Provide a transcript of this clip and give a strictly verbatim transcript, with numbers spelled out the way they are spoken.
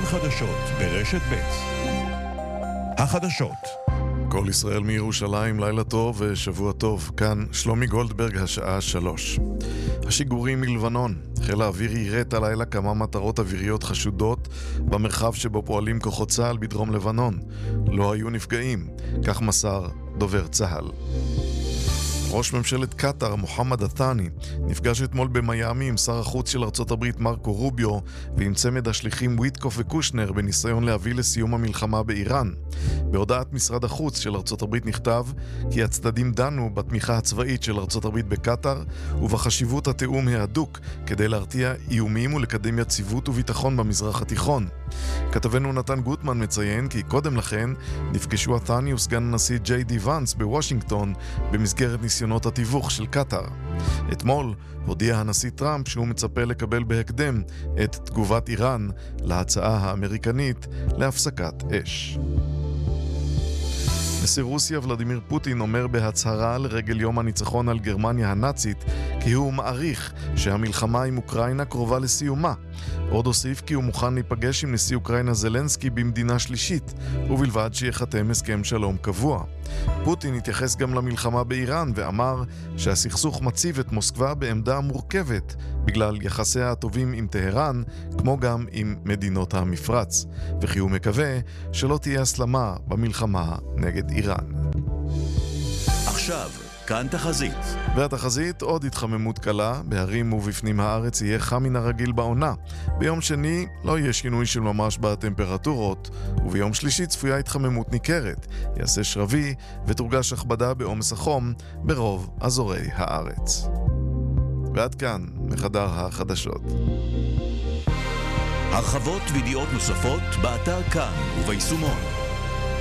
חדשות ברשת ב'. החדשות. כל ישראל מירושלים, לילה טוב ושבוע טוב. כאן שלומי גולדברג, השעה שלוש. השיגורים מלבנון. חיל האוויר יירט הלילה כמה מטרות אוויריות חשודות במרחב שבו פועלים כוחות צה"ל בדרום לבנון. לא היו נפגעים, כך מסר דובר צה"ל. ראש ממשלת קטר, מוחמד א-ת'אני, נפגש אתמול במיימי עם שר החוץ של ארצות הברית מרקו רוביו ועם צמד השליחים וויטקוף וקושנר בניסיון להביא לסיום המלחמה באיראן. בהודעת משרד החוץ של ארצות הברית נכתב כי הצדדים דנו בתמיכה הצבאית של ארצות הברית בקטר ובחשיבות התאום ההדוק כדי להרתיע איומים ולקדם יציבות וביטחון במזרח התיכון. כתבנו נתן גוטמן מציין כי קודם לכן נפגשו א-ת'אני וסגן הנשיא ג'יי די ואנס בוושינגטון במסגרת ניסיונות התיווך של קטר. אתמול הודיע הנשיא טראמפ שהוא מצפה לקבל בהקדם את תגובת איראן להצעה האמריקנית להפסקת אש. נשיא רוסיה ולדימיר פוטין אומר בהצהרה לרגל יום הניצחון על גרמניה הנאצית כי הוא מעריך שהמלחמה עם אוקראינה קרובה לסיומה. עוד הוסיף כי הוא מוכן להיפגש עם נשיא אוקראינה זלנסקי במדינה שלישית ובלבד שיחתם הסכם שלום קבוע. פוטין התייחס גם למלחמה באיראן ואמר שהסכסוך מציב את מוסקבה בעמדה מורכבת בגלל יחסיה הטובים עם טהרן כמו גם עם מדינות המפרץ, וכי הוא מקווה שלא תהיה הסלמה במלחמה נגד איראן. עכשיו כאן תחזית. והתחזית עוד התחממות קלה, בהרים ובפנים הארץ יהיה חם מן הרגיל בעונה. ביום שני לא יהיה שינוי של ממש בטמפרטורות, וביום שלישי צפויה התחממות ניכרת. יעשה שרבי ותורגש הכבדה בעומס החום ברוב אזורי הארץ. ועד כאן מחדר החדשות. הרחבות וידיעות נוספות באתר כאן וביישומון.